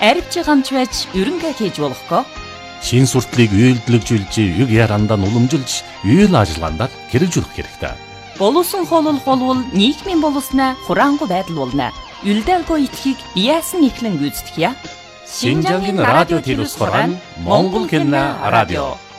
арвч гамч байж өрөнгө хийж болохгүй. Шин суртлыг үйлдэлжүүлж, юг ярандаа уламжилж, үйл ажиллагаанд хэрэгжүүлэх хэрэгтэй. Боловсон холол болвол нийгмийн боловснаа хураангуй байдал болно. Үлдээгүй итхийг яасан нэхлэн гүйцэтгэе. Шинжангийн радио телевизээр Монгол Кино радио